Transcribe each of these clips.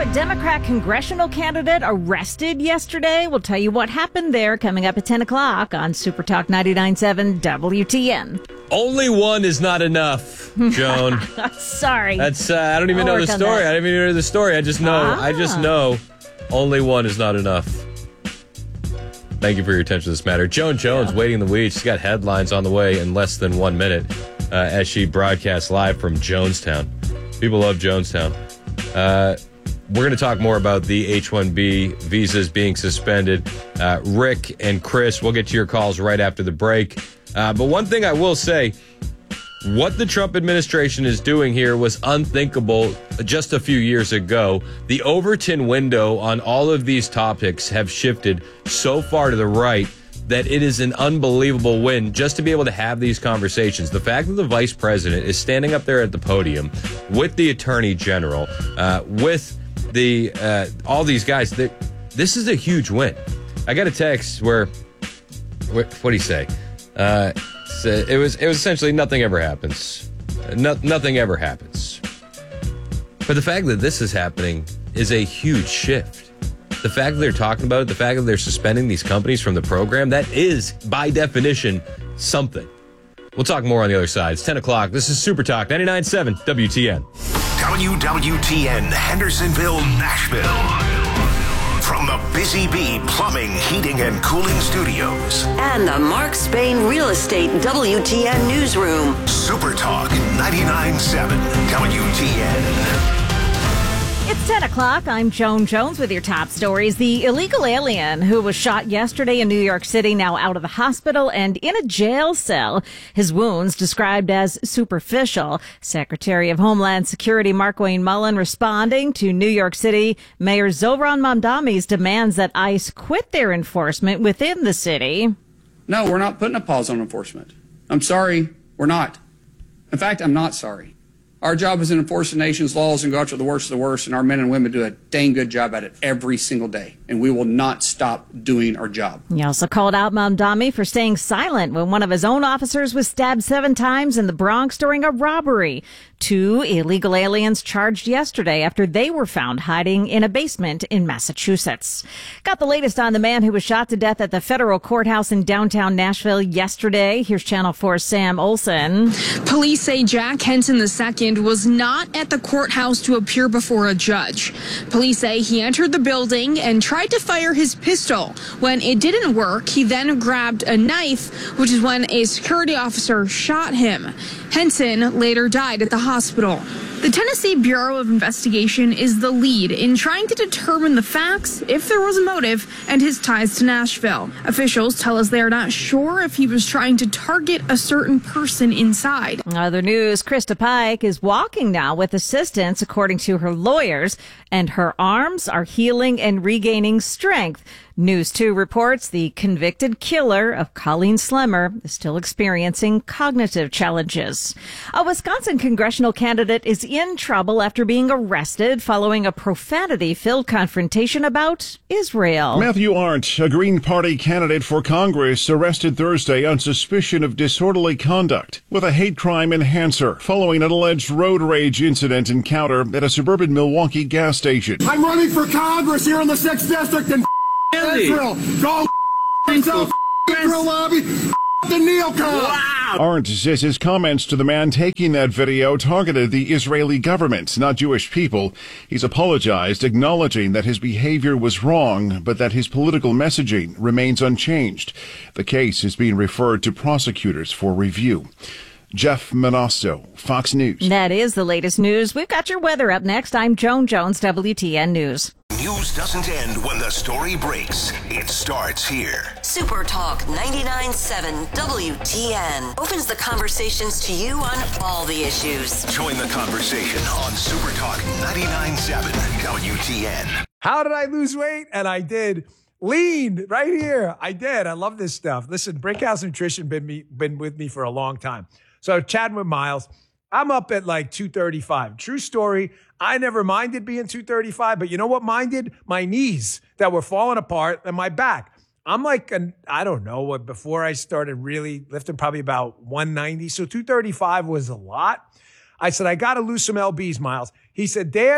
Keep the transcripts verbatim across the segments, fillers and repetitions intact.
Democrat congressional candidate arrested yesterday. We'll tell you what happened there coming up at ten o'clock on Super Talk ninety-nine point seven W T N. Only one is not enough, Joan. Sorry. That's uh, I don't even I'll know the work on story. that. I don't even know the story. I just know. Ah. I just know only one is not enough. Thank you for your attention to this matter. Joan Jones, yeah. waiting in the weeds. She's got headlines on the way in less than one minute uh, as she broadcasts live from Jonestown. People love Jonestown. Uh, we're going to talk more about the H one B visas being suspended. Uh, Rick and Chris, we'll get to your calls right after the break. Uh, but one thing I will say, what the Trump administration is doing here was unthinkable just a few years ago. The Overton window on all of these topics have shifted so far to the right that it is an unbelievable win just to be able to have these conversations. The fact that the vice president is standing up there at the podium with the attorney general, uh, with the uh, all these guys, this is a huge win. I got a text where, what do you say? Uh, it was it was essentially nothing ever happens. No, nothing ever happens. But the fact that this is happening is a huge shift. The fact that they're talking about it, the fact that they're suspending these companies from the program, that is, by definition, something. We'll talk more on the other side. It's ten o'clock. This is Super Talk ninety-nine point seven W T N. W W T N, Hendersonville, Nashville. From the Busy Bee Plumbing, Heating, and Cooling Studios. And the Mark Spain Real Estate W T N Newsroom. Super Talk ninety-nine point seven W T N. It's ten o'clock. I'm Joan Jones with your top stories. The illegal alien who was shot yesterday in New York City now out of the hospital and in a jail cell. His wounds described as superficial. Secretary of Homeland Security Mark Wayne Mullen responding to New York City Mayor Zohran Mamdani's demands that ICE quit their enforcement within the city. No, we're not putting a pause on enforcement. I'm sorry, we're not. In fact, I'm not sorry. Our job is to enforce the nation's laws and go after the worst of the worst, and our men and women do a dang good job at it every single day, and we will not stop doing our job. He also called out Mamdani for staying silent when one of his own officers was stabbed seven times in the Bronx during a robbery. Two illegal aliens charged yesterday after they were found hiding in a basement in Massachusetts. Got the latest on the man who was shot to death at the federal courthouse in downtown Nashville yesterday. Here's Channel four's Sam Olson. Police say Jack Henson the second was not at the courthouse to appear before a judge. Police say he entered the building and tried to fire his pistol. When it didn't work, he then grabbed a knife, which is when a security officer shot him. Henson later died at the hospital. The Tennessee Bureau of Investigation is the lead in trying to determine the facts, if there was a motive, and his ties to Nashville. Officials tell us they are not sure if he was trying to target a certain person inside. Other news, Krista Pike is walking now with assistance, according to her lawyers, and her arms are healing and regaining strength. News two reports the convicted killer of Colleen Slemmer is still experiencing cognitive challenges. A Wisconsin congressional candidate is in trouble after being arrested following a profanity-filled confrontation about Israel. Matthew Arndt, a Green Party candidate for Congress, arrested Thursday on suspicion of disorderly conduct with a hate crime enhancer following an alleged road rage incident encounter at a suburban Milwaukee gas station. I'm running for Congress here in the sixth District and Israel. Go yourself, Israel lobby, the neocon. Wow. Arndt says his comments to the man taking that video targeted the Israeli government, not Jewish people. He's apologized, acknowledging that his behavior was wrong, but that his political messaging remains unchanged. The case is being referred to prosecutors for review. Jeff Manasso, Fox News. That is the latest news. We've got your weather up next. I'm Joan Jones, W T N News. News doesn't end when the story breaks. It starts here. Super Talk ninety-nine point seven W T N opens the conversations to you on all the issues. Join the conversation on Super Talk ninety-nine point seven W T N. How did I lose weight? And I did. Lean right here. I did. I love this stuff. Listen, Brinkhouse Nutrition been me been with me for a long time. So chatting with Miles, I'm up at like two thirty-five. True story. I never minded being two thirty-five, but you know what minded? My knees that were falling apart and my back. I'm like, an, I don't know, what before I started really lifting, probably about one ninety. So two thirty-five was a lot. I said, I got to lose some L Bs, Miles. He said, Dan,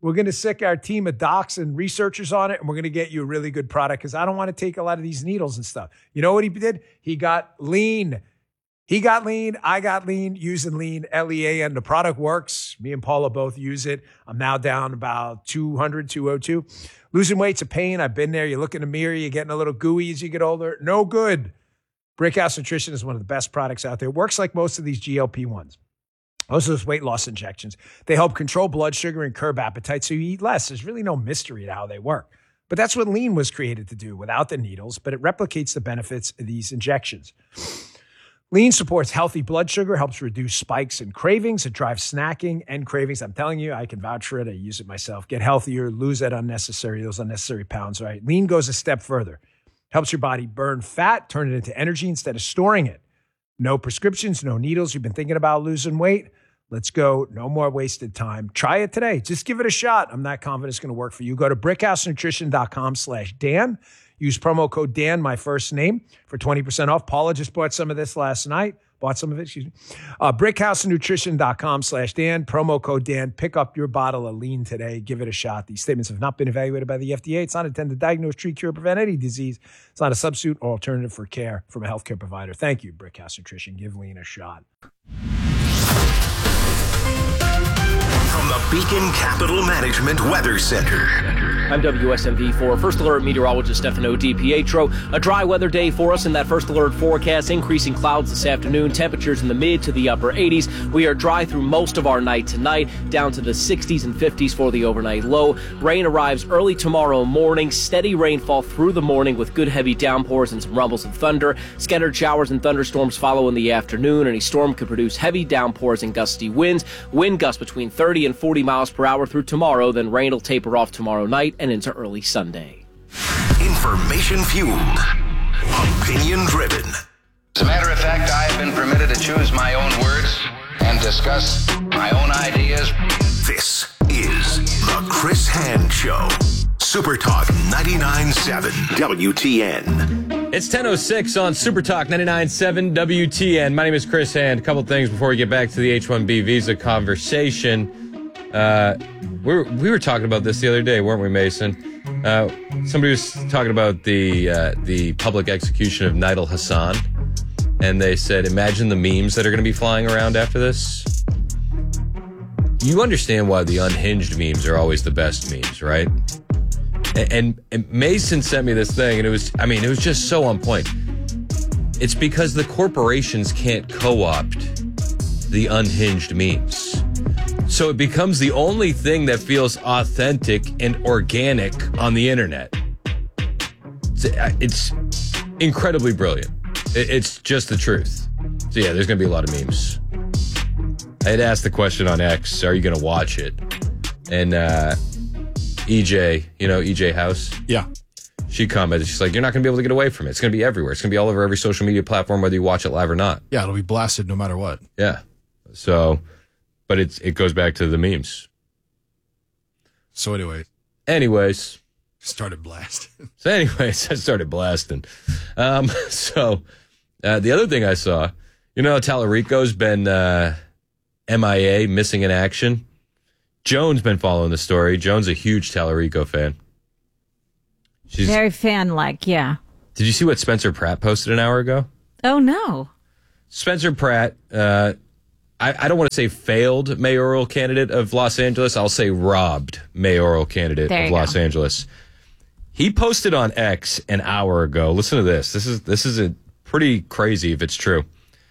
We're going to sick our team of docs and researchers on it, and we're going to get you a really good product because I don't want to take a lot of these needles and stuff. You know what he did? He got lean. He got lean. I got lean using lean, L E A N. The product works. Me and Paula both use it. I'm now down about two hundred, two oh two. Losing weight's a pain. I've been there. You look in the mirror. You're getting a little gooey as you get older. No good. Brickhouse Nutrition is one of the best products out there. It works like most of these G L P ones. Most of those weight loss injections. They help control blood sugar and curb appetite so you eat less. There's really no mystery to how they work. But that's what lean was created to do without the needles, but it replicates the benefits of these injections. Lean supports healthy blood sugar, helps reduce spikes and cravings. It drives snacking and cravings. I'm telling you, I can vouch for it. I use it myself. Get healthier, lose that unnecessary, those unnecessary pounds, right? Lean goes a step further. Helps your body burn fat, turn it into energy instead of storing it. No prescriptions, no needles. You've been thinking about losing weight? Let's go. No more wasted time. Try it today. Just give it a shot. I'm not confident it's going to work for you. Go to brickhousenutrition.com slash Dan. Use promo code Dan, my first name, for twenty percent off. Paula just bought some of this last night. Bought some of it, excuse me. Uh, brickhousenutrition.com slash Dan. Promo code Dan. Pick up your bottle of lean today. Give it a shot. These statements have not been evaluated by the F D A. It's not intended to diagnose, treat, cure, prevent any disease. It's not a substitute or alternative for care from a healthcare provider. Thank you, Brickhouse Nutrition. Give lean a shot. From the Beacon Capital Management Weather Center. I'm W S M V four First Alert meteorologist Stefano DiPietro. A dry weather day for us in that First Alert forecast. Increasing clouds this afternoon. Temperatures in the mid to the upper eighties. We are dry through most of our night tonight, down to the sixties and fifties for the overnight low. Rain arrives early tomorrow morning. Steady rainfall through the morning with good heavy downpours and some rumbles of thunder. Scattered showers and thunderstorms follow in the afternoon. Any storm could produce heavy downpours and gusty winds. Wind gusts between thirty and forty miles per hour through tomorrow. Then rain will taper off tomorrow night and into early Sunday. Information fueled, opinion driven. As a matter of fact, I have been permitted to choose my own words and discuss my own ideas. This is the Chris Hand Show. Super Talk ninety-nine point seven W T N. It's ten oh six on Super Talk ninety-nine point seven W T N. My name is Chris Hand. A couple things before we get back to the H one B visa conversation. Uh, we were, we were talking about this the other day, weren't we, Mason? Uh, somebody was talking about the uh, the public execution of Nidal Hassan, and they said, imagine the memes that are going to be flying around after this. You understand why the unhinged memes are always the best memes, right? And, and, and Mason sent me this thing, and it was, I mean, it was just so on point. It's because the corporations can't co-opt the unhinged memes. So it becomes the only thing that feels authentic and organic on the internet. It's, it's incredibly brilliant. It's just the truth. So yeah, there's going to be a lot of memes. I had asked the question on X, are you going to watch it? And uh, E J, you know, E J House? Yeah. She commented, she's like, you're not going to be able to get away from it. It's going to be everywhere. It's going to be all over every social media platform, whether you watch it live or not. Yeah, it'll be blasted no matter what. Yeah. So... But it's, it goes back to the memes. So anyway. Anyways. Started blasting. So anyways, I started blasting. Um, so uh, the other thing I saw, you know, Tallarico's been uh, M I A, missing in action. Joan's been following the story. Joan's a huge Tallarico fan. She's very fan-like, yeah. Did you see what Spencer Pratt posted an hour ago? Oh, no. Spencer Pratt... Uh, I don't want to say failed mayoral candidate of Los Angeles. I'll say robbed mayoral candidate of Los go. Angeles. He posted on X an hour ago. Listen to this. This is this is a pretty crazy if it's true.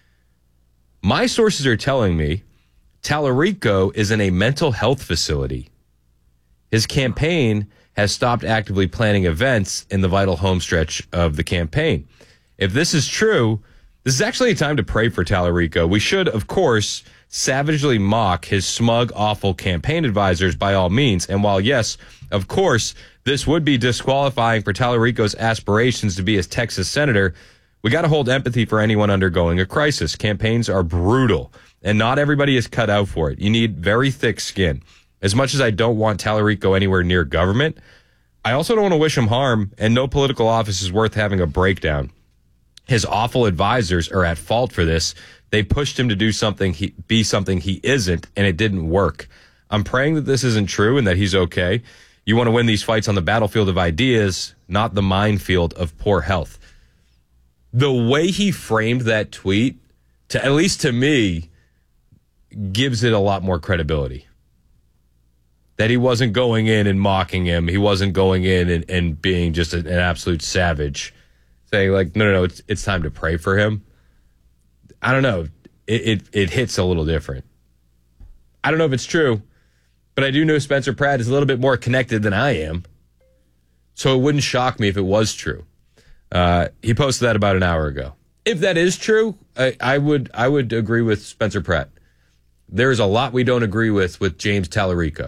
My sources are telling me Tallarico is in a mental health facility. His campaign has stopped actively planning events in the vital home stretch of the campaign. If this is true, this is actually a time to pray for Tallarico. We should, of course, savagely mock his smug, awful campaign advisors by all means. And while, yes, of course, this would be disqualifying for Tallarico's aspirations to be a Texas senator, we got to hold empathy for anyone undergoing a crisis. Campaigns are brutal, and not everybody is cut out for it. You need very thick skin. As much as I don't want Tallarico anywhere near government, I also don't want to wish him harm, and no political office is worth having a breakdown. His awful advisors are at fault for this. They pushed him to do something, he, be something he isn't, and it didn't work. I'm praying that this isn't true and that he's okay. You want to win these fights on the battlefield of ideas, not the minefield of poor health. The way he framed that tweet, to at least to me, gives it a lot more credibility. That he wasn't going in and mocking him. He wasn't going in and, and being just an, an absolute savage. Saying like, no, no, no, it's it's time to pray for him. I don't know. It, it it hits a little different. I don't know if it's true, but I do know Spencer Pratt is a little bit more connected than I am. So it wouldn't shock me if it was true. Uh, he posted that about an hour ago. If that is true, I, I would I would agree with Spencer Pratt. There is a lot we don't agree with with James Tallarico.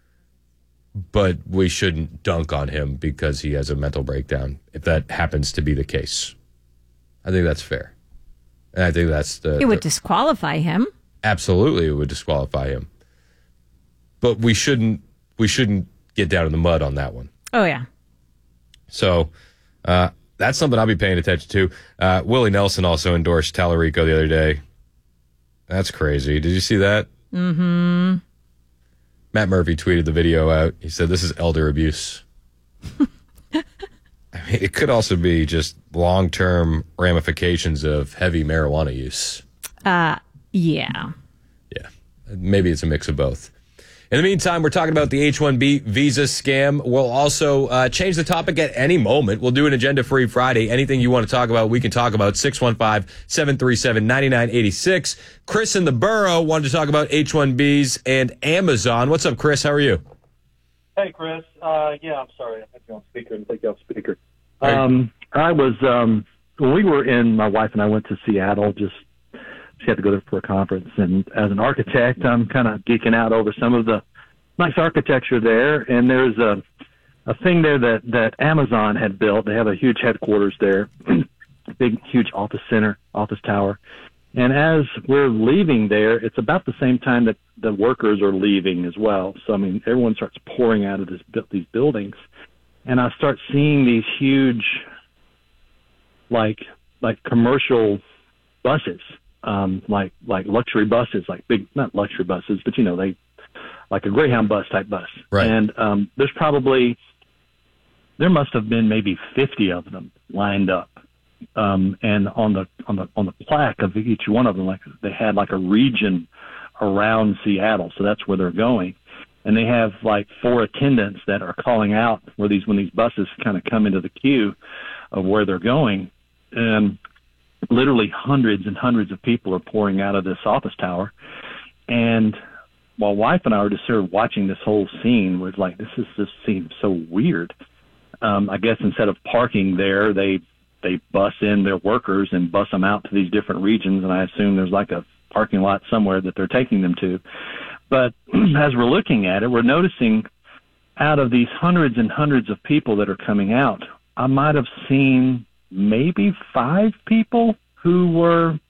But we shouldn't dunk on him because he has a mental breakdown, if that happens to be the case. I think that's fair. And I think that's the... It would the, disqualify him. Absolutely, it would disqualify him. But we shouldn't we shouldn't get down in the mud on that one. Oh, yeah. So uh, that's something I'll be paying attention to. Uh, Willie Nelson also endorsed Tallarico the other day. That's crazy. Did you see that? Mm-hmm. Matt Murphy tweeted the video out. He said, this is elder abuse. I mean, it could also be just long-term ramifications of heavy marijuana use. Uh, yeah. Yeah. Maybe it's a mix of both. In the meantime, we're talking about the H one B visa scam. We'll also uh, change the topic at any moment. We'll do an agenda-free Friday. Anything you want to talk about, we can talk about. six one five, seven three seven, nine nine eight six. Chris in the borough wanted to talk about H one Bs and Amazon. What's up, Chris? How are you? Hey, Chris. Uh, yeah, I'm sorry. I had you on speaker. I didn't think you on speaker. Um, I was, um, when we were in, my wife and I went to Seattle, just she had to go there for a conference. And as an architect, I'm kind of geeking out over some of the nice architecture there. And there's a, a thing there that, that Amazon had built. They have a huge headquarters there, big, huge office center, office tower. And as we're leaving there, it's about the same time that the workers are leaving as well. So, I mean, everyone starts pouring out of this, these buildings. And I start seeing these huge, like, like commercial buses. Um, like, like luxury buses, like big, not luxury buses, but you know, they, like a Greyhound bus type bus. Right. And, um, there's probably, there must have been maybe fifty of them lined up. Um, and on the, on the, on the plaque of each one of them, like they had like a region around Seattle. So that's where they're going. And they have like four attendants that are calling out where these, when these buses kind of come into the queue of where they're going. And literally hundreds and hundreds of people are pouring out of this office tower. And my wife and I were just sort of watching this whole scene, was like, this is just seems so weird. Um, I guess instead of parking there, they, they bus in their workers and bus them out to these different regions. And I assume there's like a parking lot somewhere that they're taking them to. But as we're looking at it, we're noticing out of these hundreds and hundreds of people that are coming out, I might have seen maybe five people who were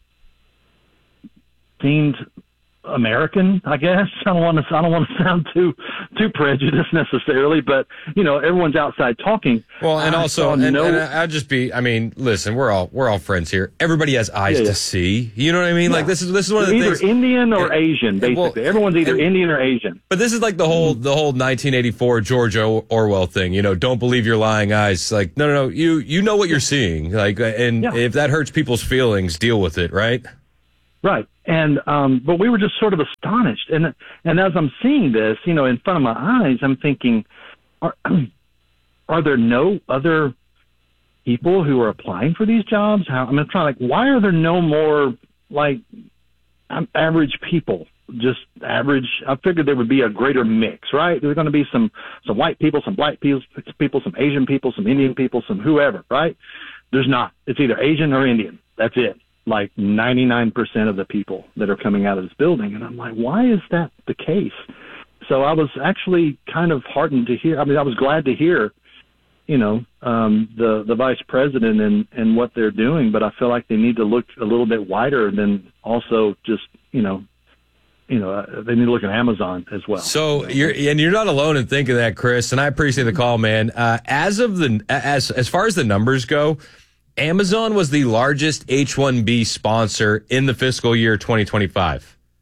seemed American, I guess. I don't want to, I don't want to sound too, too prejudiced necessarily, but you know, everyone's outside talking. Well, and I also, and, no, and I'll just be, I mean, listen, we're all, we're all friends here. Everybody has eyes yeah, yeah. to see. You know what I mean? Yeah. Like this is, this is one of the either things. Indian or Asian, basically. Well, Everyone's either and, Indian or Asian. But this is like the whole, the whole nineteen eighty-four George Orwell thing, you know, don't believe your lying eyes. Like, no, no, no, you, you know what you're seeing. Like, and yeah. if that hurts people's feelings, deal with it, right? Right. And, um, but we were just sort of astonished. And, and as I'm seeing this, you know, in front of my eyes, I'm thinking, are, are there no other people who are applying for these jobs? How, I'm trying like, why are there no more like average people? Just average. I figured there would be a greater mix, right? There's going to be some, some white people, some black people, people, some Asian people, some Indian people, some whoever, right? There's not. It's either Asian or Indian. That's it. Like ninety-nine percent of the people that are coming out of this building. And I'm like, why is that the case? So I was actually kind of heartened to hear. I mean, I was glad to hear, you know, um, the, the vice president and, and what they're doing, but I feel like they need to look a little bit wider than also just, you know, you know, uh, they need to look at Amazon as well. So you're, and you're not alone in thinking that, Chris, and I appreciate the call, man. Uh, as of the, as, as far as the numbers go, Amazon was the largest H one B sponsor in the fiscal year twenty twenty-five.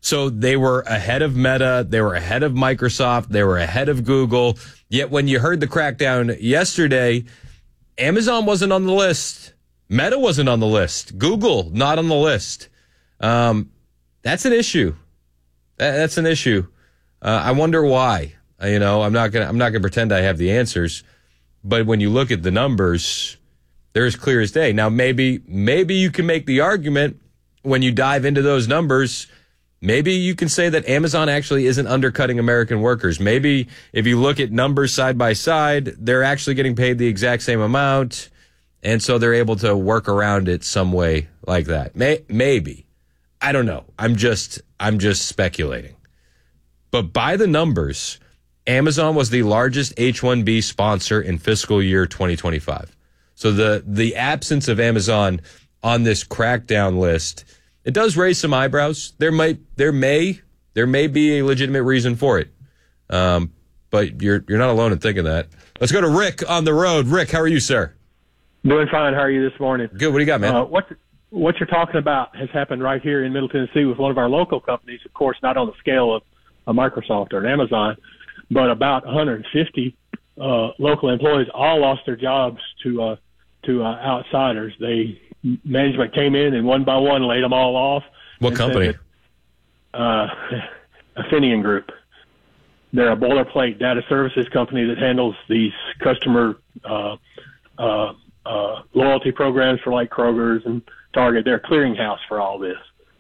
So they were ahead of Meta, they were ahead of Microsoft, they were ahead of Google. Yet when you heard the crackdown yesterday, Amazon wasn't on the list. Meta wasn't on the list. Google, not on the list. Um, that's an issue. That, that's an issue. Uh, I wonder why. Uh, you know, I'm not gonna I'm not gonna pretend I have the answers. But when you look at the numbers, they're as clear as day. Now, maybe maybe you can make the argument when you dive into those numbers. Maybe you can say that Amazon actually isn't undercutting American workers. Maybe if you look at numbers side by side, they're actually getting paid the exact same amount, and so they're able to work around it some way like that. May, maybe. I don't know. I'm just I'm just speculating. But by the numbers, Amazon was the largest H one B sponsor in fiscal year twenty twenty-five. So the the absence of Amazon on this crackdown list, it does raise some eyebrows. There might, there may, there may be a legitimate reason for it. Um, but you're you're not alone in thinking that. Let's go to Rick on the road. Rick, how are you, sir? Doing fine. How are you this morning? Good. What do you got, man? Uh, what what you're talking about has happened right here in Middle Tennessee with one of our local companies. Of course, not on the scale of a Microsoft or an Amazon, but about one hundred fifty uh, local employees all lost their jobs to uh, to uh, outsiders. They management came in and one by one laid them all off. What company? That, uh, Affinion Group. They're a boilerplate data services company that handles these customer uh, uh, uh, loyalty programs for like Kroger's and Target. They're a clearinghouse for all this.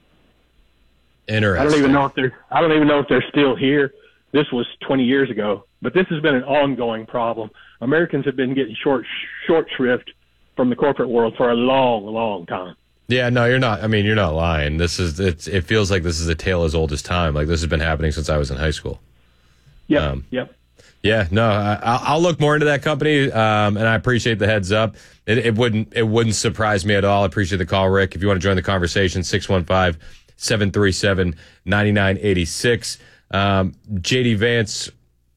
Interesting. I don't even know if they're. I don't even know if they're still here. This was twenty years ago, but this has been an ongoing problem. Americans have been getting short short shrift from the corporate world for a long, long time. Yeah, no, you're not. I mean, you're not lying. This is. It's, it feels like this is a tale as old as time. Like this has been happening since I was in high school. Yep. Um, yep. Yeah. No, I, I'll look more into that company, um, and I appreciate the heads up. It, it wouldn't. It wouldn't surprise me at all. I appreciate the call, Rick. If you want to join the conversation, six one five, seven three seven, nine nine eight six. Um, J D Vance,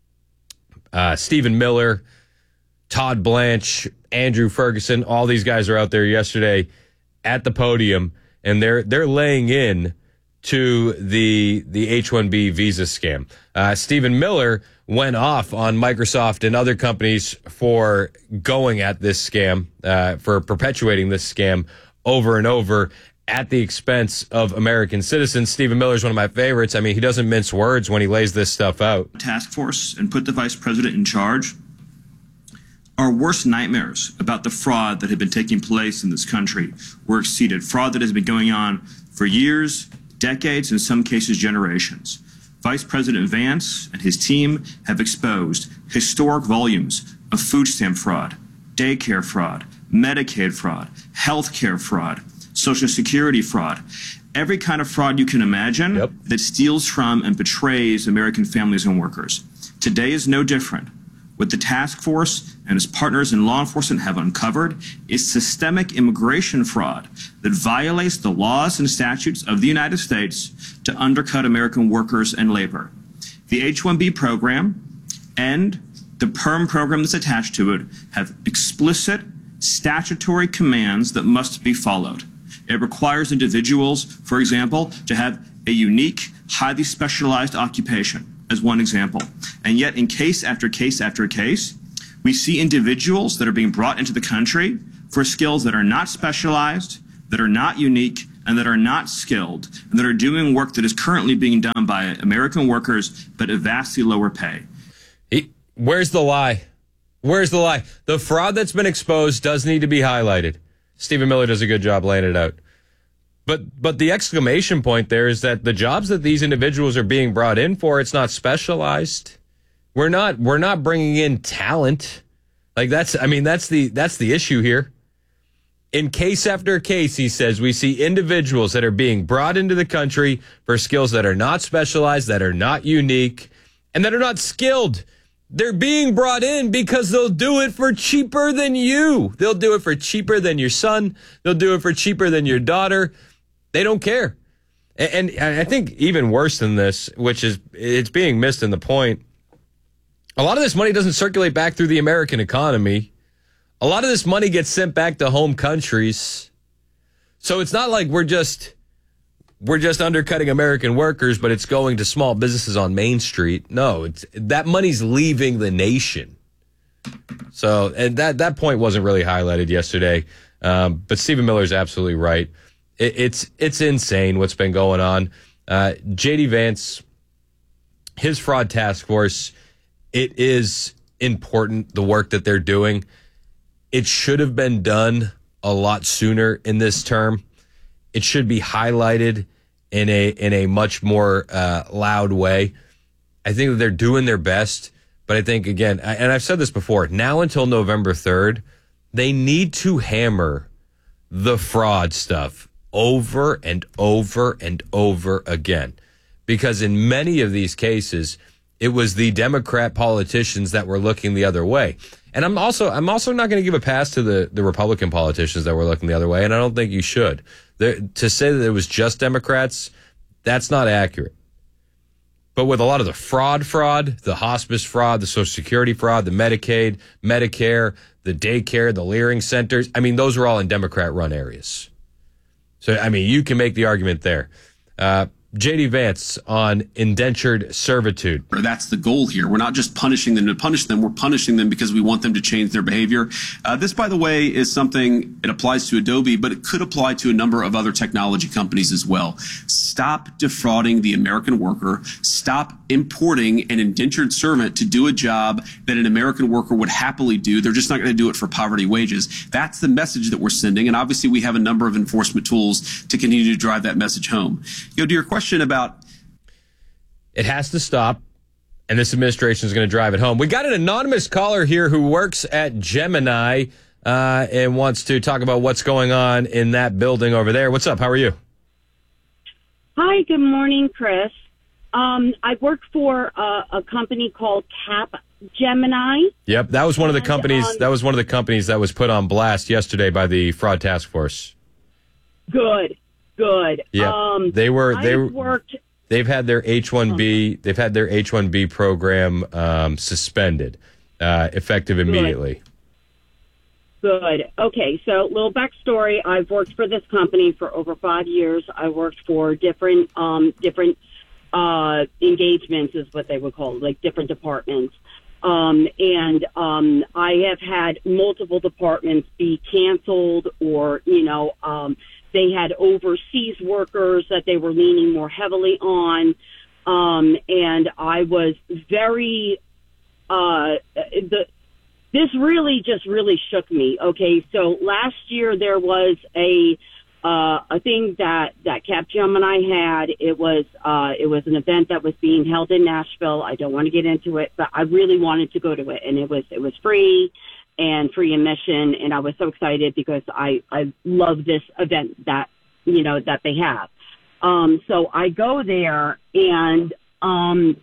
uh, Stephen Miller, Todd Blanche, Andrew Ferguson, all these guys are out there yesterday at the podium, and they're they're laying in to the the H one B visa scam. Uh, Stephen Miller went off on Microsoft and other companies for going at this scam, uh, for perpetuating this scam over and over at the expense of American citizens. Stephen Miller is one of my favorites. I mean, he doesn't mince words when he lays this stuff out. Task force and put the vice president in charge. Our worst nightmares about the fraud that had been taking place in this country were exceeded. Fraud that has been going on for years, decades, in some cases generations. Vice President Vance and his team have exposed historic volumes of food stamp fraud, daycare fraud, Medicaid fraud, healthcare fraud, Social Security fraud, every kind of fraud you can imagine yep. that steals from and betrays American families and workers. Today is no different. What the task force and its partners in law enforcement have uncovered is systemic immigration fraud that violates the laws and statutes of the United States to undercut American workers and labor. The H one B program and the PERM program that's attached to it have explicit statutory commands that must be followed. It requires individuals, for example, to have a unique, highly specialized occupation, as one example. And yet, in case after case after case, we see individuals that are being brought into the country for skills that are not specialized, that are not unique, and that are not skilled, and that are doing work that is currently being done by American workers, but at vastly lower pay. Where's the lie? Where's the lie? The fraud that's been exposed does need to be highlighted. Stephen Miller does a good job laying it out. But but the exclamation point there is that the jobs that these individuals are being brought in for, it's not specialized. We're not we're not bringing in talent. Like that's I mean that's the that's the issue here. In case after case, he says, we see individuals that are being brought into the country for skills that are not specialized, that are not unique, and that are not skilled. They're being brought in because they'll do it for cheaper than you. They'll do it for cheaper than your son. They'll do it for cheaper than your daughter. They don't care. And, and I think even worse than this, which is it's being missed in the point, a lot of this money doesn't circulate back through the American economy. A lot of this money gets sent back to home countries. So it's not like we're just we're just undercutting American workers, but it's going to small businesses on Main Street. No, it's, that money's leaving the nation. So, and that, that point wasn't really highlighted yesterday. Um, but Stephen Miller's absolutely right. It, it's, it's insane what's been going on. Uh, J D Vance, his fraud task force, it is important, the work that they're doing. It should have been done a lot sooner in this term. It should be highlighted in a in a much more uh, loud way. I think that they're doing their best, but I think, again, and I've said this before, now until November third, they need to hammer the fraud stuff over and over and over again. Because in many of these cases, it was the Democrat politicians that were looking the other way. And I'm also I'm also not going to give a pass to the, the Republican politicians that were looking the other way, and I don't think you should. There, to say that it was just Democrats, that's not accurate. But with a lot of the fraud fraud, the hospice fraud, the Social Security fraud, the Medicaid, Medicare, the daycare, the Leering centers, I mean, those were all in Democrat-run areas. So, I mean, you can make the argument there. Uh, J D Vance on indentured servitude. That's the goal here. We're not just punishing them to punish them. We're punishing them because we want them to change their behavior. Uh, this, by the way, is something, it applies to Adobe, but it could apply to a number of other technology companies as well. Stop defrauding the American worker. Stop importing an indentured servant to do a job that an American worker would happily do. They're just not going to do it for poverty wages. That's the message that we're sending. And obviously, we have a number of enforcement tools to continue to drive that message home. You know, to your question about it has to stop, and this administration is going to drive it home. We got an anonymous caller here who works at Gemini uh, and wants to talk about what's going on in that building over there. What's up? How are you? Hi, good morning, Chris. Um, I work for a, a company called Cap Gemini. Yep, that was one of the And, companies. um, that was one of the companies that was put on blast yesterday by the fraud task force. Good. Good. Yeah, Um, they were. They I've were. worked. They've had their H one B. They've had their H one B program um, suspended, uh, effective immediately. Good. Okay, so little backstory. I've worked for this company for over five years. I worked for different, um, different uh, engagements, is what they would call it, like different departments. Um, and um, I have had multiple departments be canceled, or you know. Um, They had overseas workers that they were leaning more heavily on. Um, and I was very, uh, the, this really just really shook me. Okay. So last year there was a, uh, a thing that, that Capgemini had. It was, uh, it was an event that was being held in Nashville. I don't want to get into it, but I really wanted to go to it, and it was, it was free and free admission, and I was so excited because I, I love this event that, you know, that they have. Um, so I go there, and um,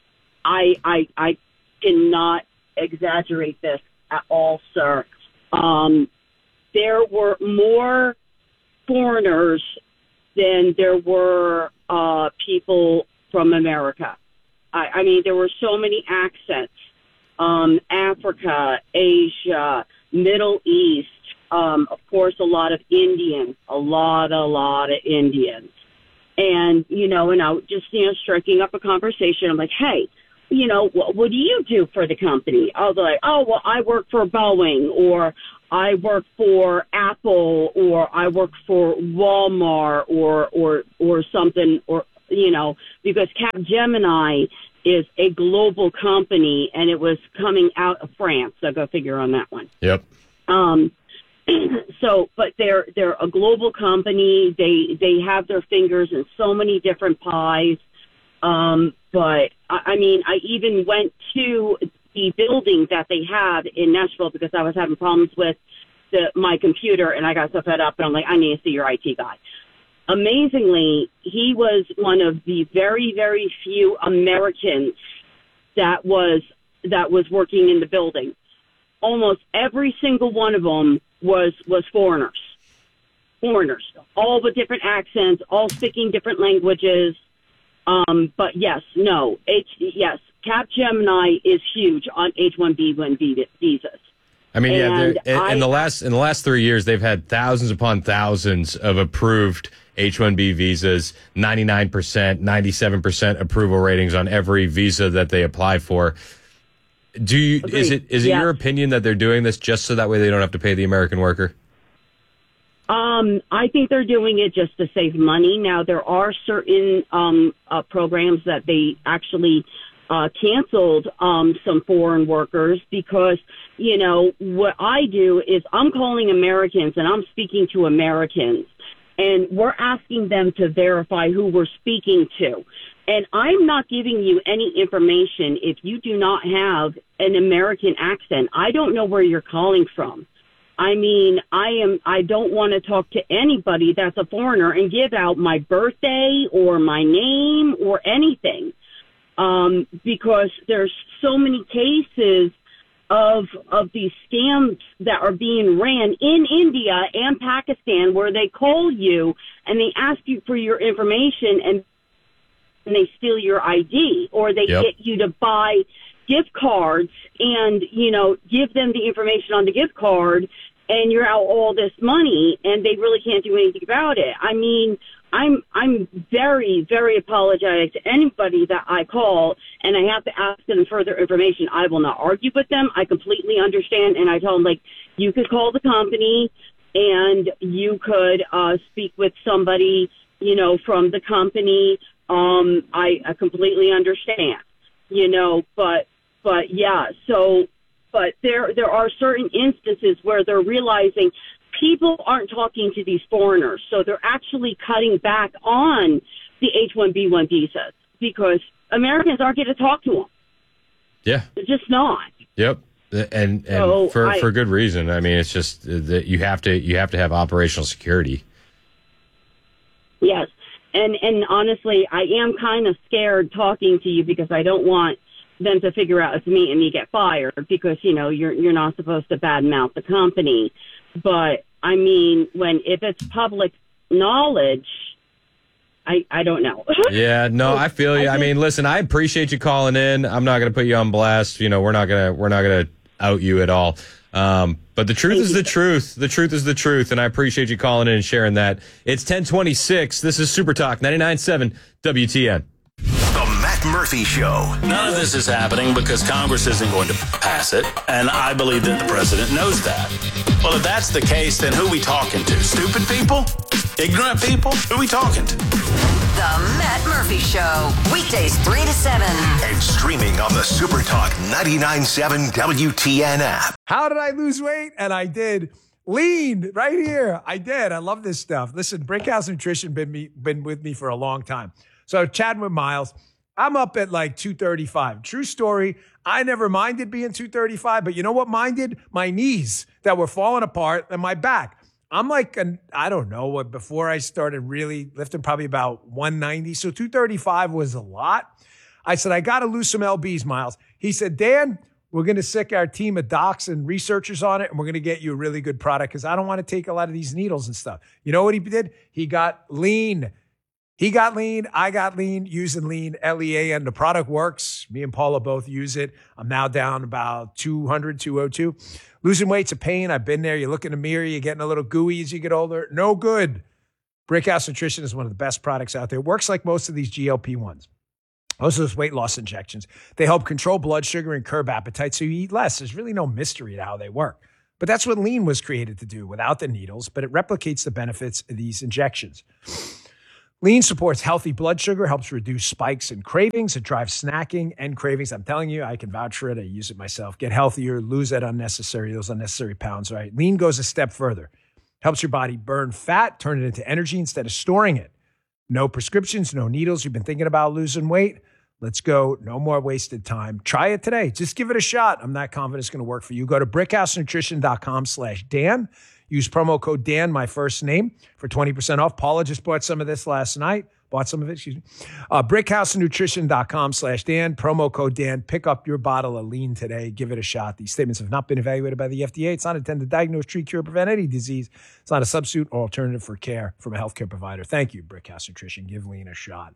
I, I, I cannot exaggerate this at all, sir. Um, there were more foreigners than there were uh, people from America. I, I mean, there were so many accents. Um, Africa, Asia, Middle East, um, of course, a lot of Indians, a lot, a lot of Indians. And, you know, and I was just, you know, striking up a conversation. I'm like, hey, you know, what, what do you do for the company? I was like, oh, well, I work for Boeing, or I work for Apple, or I work for Walmart, or, or, or something, or, you know, because Capgemini is a global company, and it was coming out of France. So go figure on that one. Yep. Um, so, but they're they're a global company. They they have their fingers in so many different pies. Um, but I, I mean, I even went to the building that they have in Nashville because I was having problems with the, my computer, and I got so fed up, and I'm like, I need to see your I T guy. Amazingly, he was one of the very, very few Americans that was that was working in the building. Almost every single one of them was was foreigners, foreigners, all with different accents, all speaking different languages. Um, but yes, no, H, yes, Capgemini is huge on H one B visas. I mean, yeah, And in, I- in the last in the last three years, they've had thousands upon thousands of approved H one B visas, ninety-nine percent, ninety-seven percent approval ratings on every visa that they apply for. Do you, is it is it Yeah. your opinion that they're doing this just so that way they don't have to pay the American worker? Um, I think they're doing it just to save money. Now, there are certain um, uh, programs that they actually uh, canceled um, some foreign workers because, you know, what I do is I'm calling Americans and I'm speaking to Americans, and we're asking them to verify who we're speaking to. And I'm not giving you any information if you do not have an American accent. I don't know where you're calling from. I mean, I am, I don't want to talk to anybody that's a foreigner and give out my birthday or my name or anything. Um, because there's so many cases of, of these scams that are being ran in India and Pakistan where they call you and they ask you for your information and, and they steal your I D, or they Yep. get you to buy gift cards and, you know, give them the information on the gift card, and you're out all this money and they really can't do anything about it. I mean, I'm, I'm very, very apologetic to anybody that I call and I have to ask them further information. I will not argue with them. I completely understand. And I tell them, like, you could call the company and you could, uh, speak with somebody, you know, from the company. Um, I, I completely understand, you know, but, but yeah, so, but there, there are certain instances where they're realizing people aren't talking to these foreigners. So they're actually cutting back on the H one B one visas because Americans aren't going to talk to them. Yeah. They're just not. Yep. And and So for I- for good reason. I mean, it's just that you have to you have to have operational security. Yes. And, and honestly, I am kind of scared talking to you because I don't want them to figure out it's me and me get fired because, you know, you're, you're not supposed to badmouth the company. But I mean, when, if it's public knowledge, I, I don't know. Yeah, no, I feel you. I mean, listen, I appreciate you calling in. I'm not going to put you on blast. You know, we're not going to we're not going to out you at all. Um, but the truth is the truth. The truth is the truth, and I appreciate you calling in and sharing that. It's ten twenty-six. This is Super Talk ninety-nine point seven W T N. The Matt Murphy Show. None of this is happening because Congress isn't going to pass it, and I believe that the president knows that. Well, if that's the case, then who are we talking to? Stupid people? Ignorant people? Who are we talking to? The Matt Murphy Show, weekdays three to seven. And streaming on the Super Talk ninety-nine point seven W T N app. How did I lose weight? And I did. Lean right here. I did. I love this stuff. Listen, Brickhouse Nutrition been me been with me for a long time. So chatting with Miles, I'm up at like two thirty-five. True story. I never minded being two thirty-five, but you know what minded? My knees that were falling apart and my back. I'm like, an, I don't know, what before I started really lifting, probably about one ninety. So two thirty-five was a lot. I said, I got to lose some L Bs, Miles. He said, Dan, we're going to sick our team of docs and researchers on it, and we're going to get you a really good product because I don't want to take a lot of these needles and stuff. You know what he did? He got lean. He got lean. I got lean using lean, L E A N. The product works. Me and Paula both use it. I'm now down about two hundred, two oh two. Losing weight's a pain. I've been there. You look in the mirror, you're getting a little gooey as you get older. No good. Brickhouse Nutrition is one of the best products out there. It works like most of these G L P ones. Most of those weight loss injections. They help control blood sugar and curb appetite so you eat less. There's really no mystery to how they work. But that's what lean was created to do without the needles, but it replicates the benefits of these injections. Lean supports healthy blood sugar, helps reduce spikes and cravings. It drives snacking and cravings. I'm telling you, I can vouch for it. I use it myself. Get healthier, lose that unnecessary, those unnecessary pounds, right? Lean goes a step further. Helps your body burn fat, turn it into energy instead of storing it. No prescriptions, no needles. You've been thinking about losing weight? Let's go. No more wasted time. Try it today. Just give it a shot. I'm not confident it's going to work for you. Go to brickhousenutrition.com slash Dan. Use promo code Dan, my first name, for twenty percent off. Paula just bought some of this last night. Bought some of it, excuse me. Uh, brickhousenutrition.com slash Dan. Promo code Dan. Pick up your bottle of lean today. Give it a shot. These statements have not been evaluated by the F D A. It's not intended to diagnose, treat, cure, prevent any disease. It's not a substitute or alternative for care from a healthcare provider. Thank you, Brickhouse Nutrition. Give lean a shot.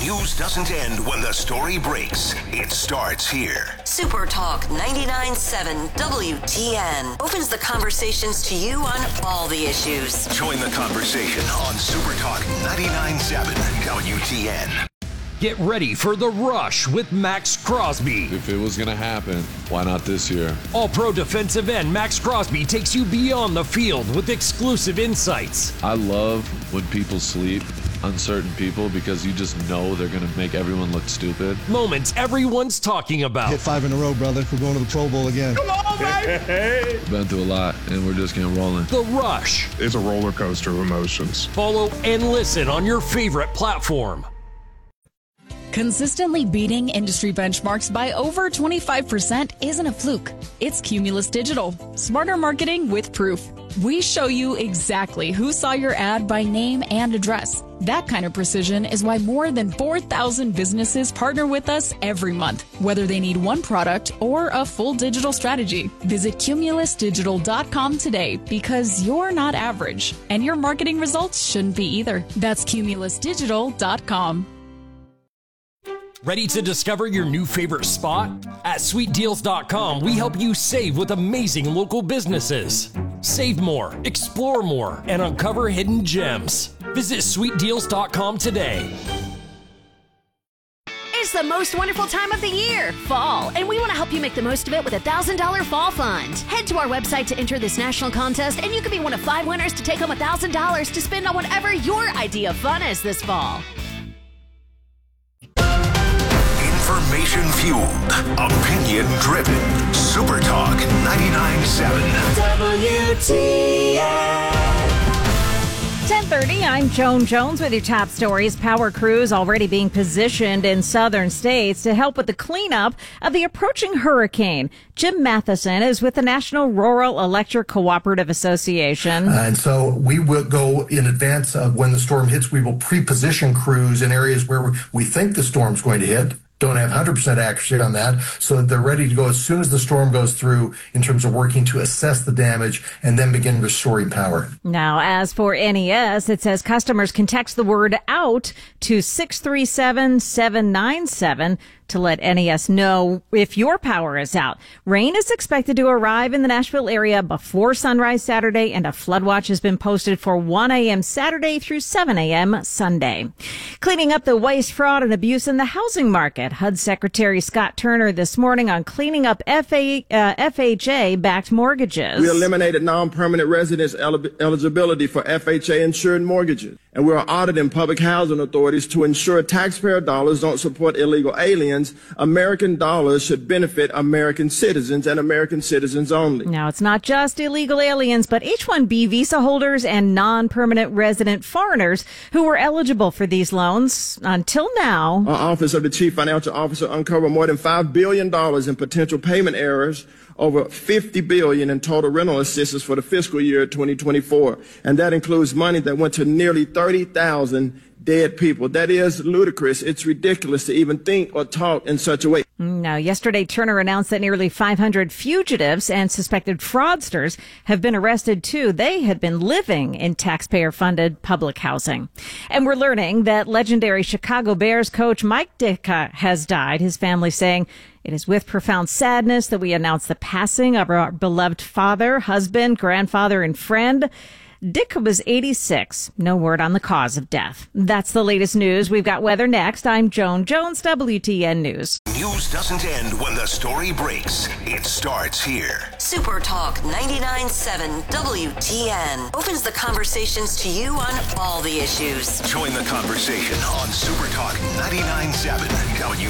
News doesn't end when the story breaks. It starts here. Super Talk ninety-nine point seven W T N opens the conversations to you on all the issues. Join the conversation on Super Talk ninety-nine point seven W T N. Get ready for The Rush with Max Crosby. If it was going to happen, why not this year? All-pro defensive end Max Crosby takes you beyond the field with exclusive insights. I love when people sleep, uncertain people, because you just know they're going to make everyone look stupid. Moments everyone's talking about. Hit five in a row, brother. We're going to the Pro Bowl again. Come on, baby! Been through a lot, and we're just getting rolling. The Rush. It's a roller coaster of emotions. Follow and listen on your favorite platform. Consistently beating industry benchmarks by over twenty-five percent isn't a fluke. It's Cumulus Digital. Smarter marketing with proof. We show you exactly who saw your ad by name and address. That kind of precision is why more than four thousand businesses partner with us every month, whether they need one product or a full digital strategy. Visit cumulus digital dot com today, because you're not average, and your marketing results shouldn't be either. That's cumulus digital dot com. Ready to discover your new favorite spot? At sweet deals dot com, we help you save with amazing local businesses. Save more, explore more, and uncover hidden gems. Visit sweet deals dot com today. It's the most wonderful time of the year, fall, and we want to help you make the most of it with a one thousand dollars Fall Fund. Head to our website to enter this national contest, and you could be one of five winners to take home one thousand dollars to spend on whatever your idea of fun is this fall. Information fueled, opinion driven. Super Talk ninety-nine point seven W T N. ten thirty, I'm Joan Jones with your top stories. Power crews already being positioned in southern states to help with the cleanup of the approaching hurricane. Jim Matheson is with the National Rural Electric Cooperative Association. Uh, and so we will go in advance of when the storm hits. We will pre-position crews in areas where we think the storm's going to hit. Don't have one hundred percent accuracy on that, so that they're ready to go as soon as the storm goes through in terms of working to assess the damage and then begin restoring power. Now, as for N E S, it says customers can text the word OUT to six three seven, seven nine seven to let N E S know if your power is out. Rain is expected to arrive in the Nashville area before sunrise Saturday, and a flood watch has been posted for one a.m. Saturday through seven a.m. Sunday. Cleaning up the waste, fraud, and abuse in the housing market. H U D Secretary Scott Turner this morning on cleaning up F A, uh, F H A-backed mortgages. We eliminated non-permanent residence el- eligibility for F H A-insured mortgages, and we are auditing public housing authorities to ensure taxpayer dollars don't support illegal aliens. American dollars should benefit American citizens and American citizens only. Now, it's not just illegal aliens, but H one B visa holders and non-permanent resident foreigners who were eligible for these loans until now. Our Office of the Chief Financial Officer uncovered more than five billion dollars in potential payment errors, over fifty billion dollars in total rental assistance for the fiscal year twenty twenty-four. And that includes money that went to nearly thirty thousand dead people. That is ludicrous. It's ridiculous to even think or talk in such a way. Now, yesterday, Turner announced that nearly five hundred fugitives and suspected fraudsters have been arrested, too. They had been living in taxpayer-funded public housing. And we're learning that legendary Chicago Bears coach Mike Ditka has died. His family saying, "It is with profound sadness that we announce the passing of our beloved father, husband, grandfather, and friend." Dick was eighty-six. No word on the cause of death. That's the latest news. We've got weather next. I'm Joan Jones, W T N News. News doesn't end when the story breaks. It starts here. Super Talk ninety-nine point seven W T N opens the conversations to you on all the issues. Join the conversation on Super Talk ninety-nine point seven W